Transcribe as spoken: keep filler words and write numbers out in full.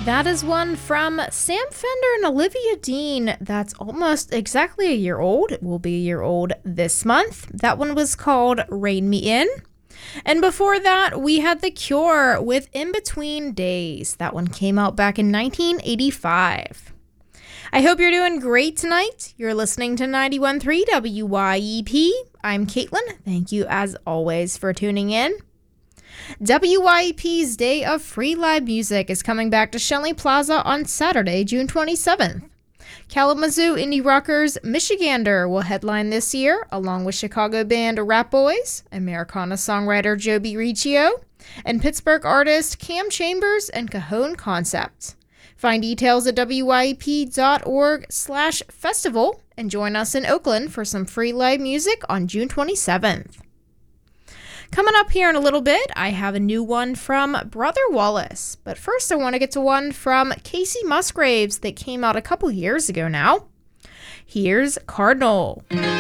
That is one from Sam Fender and Olivia Dean. That's almost exactly a year old. It will be a year old this month. That one was called Rein Me In. And before that, we had The Cure with In Between Days. That one came out back in nineteen eighty-five. I hope you're doing great tonight. You're listening to ninety-one point three W Y E P. I'm Caitlin. Thank you, as always, for tuning in. W Y E P's Day of Free Live Music is coming back to Shenley Plaza on Saturday, June twenty-seventh. Kalamazoo indie rockers Michigander will headline this year, along with Chicago band Rat Boys, Americana songwriter Joby Riccio, and Pittsburgh artist Cam Chambers and Cajon Concept. Find details at W Y E P dot org slash festival and join us in Oakland for some free live music on June twenty-seventh. Coming up here in a little bit, I have a new one from Brother Wallace. But first, I want to get to one from Casey Musgraves that came out a couple years ago now. Here's Cardinal.